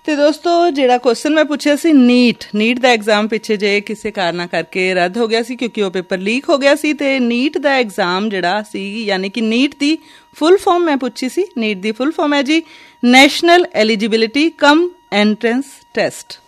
ਤੇ ਦੋਸਤੋ ਜਿਹੜਾ ਕੁਐਸਚਨ ਮੈਂ ਪੁੱਛਿਆ ਸੀ ਨੀਟ ਦਾ ਐਗਜ਼ਾਮ ਪਿੱਛੇ ਜੇ ਕਿਸੇ ਕਾਰਨਾਂ ਕਰਕੇ ਰੱਦ ਹੋ ਗਿਆ ਸੀ ਕਿਉਂਕਿ ਉਹ ਪੇਪਰ ਲੀਕ ਹੋ ਗਿਆ ਸੀ। ਤੇ ਨੀਟ ਦਾ ਐਗਜ਼ਾਮ ਜਿਹੜਾ ਸੀ ਯਾਨੀ ਕਿ ਨੀਟ ਦੀ ਫੁੱਲ ਫਾਰਮ ਮੈਂ ਪੁੱਛੀ ਸੀ। ਨੀਟ ਦੀ ਫੁੱਲ ਫਾਰਮ ਹੈ ਜੀ ਨੈਸ਼ਨਲ ਐਲੀਜੀਬਿਲਿਟੀ ਕਮ ਐਂਟਰੈਂਸ ਟੈਸਟ।